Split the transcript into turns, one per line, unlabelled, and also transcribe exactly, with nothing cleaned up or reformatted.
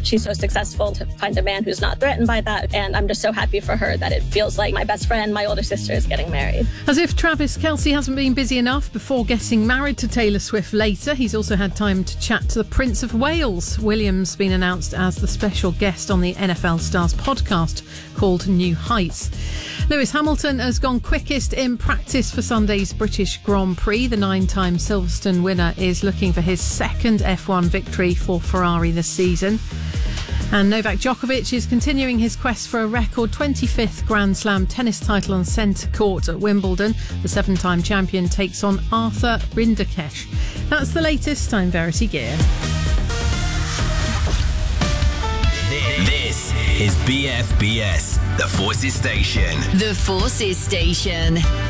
that she's so successful to find a man who's not threatened by that. And I'm just so happy for her that it feels like my best friend, my older sister, is getting married.
As if Travis Kelce hasn't been busy enough before getting married to Taylor Swift later, he's also had time to chat to the Prince of Wales. William's been announced as the special guest on the N F L Stars podcast called New Heights. Lewis Hamilton has gone quickest in practice for Sunday's British Grand Prix. The nine-time Silverstone winner is looking for his second F one victory for Ferrari this season. And Novak Djokovic is continuing his quest for a record twenty-fifth Grand Slam tennis title on centre court at Wimbledon. The seven-time champion takes on Arthur Rinderknecht. That's the latest. I'm Verity Gear.
This is B F B S, the Forces Station.
The Forces Station.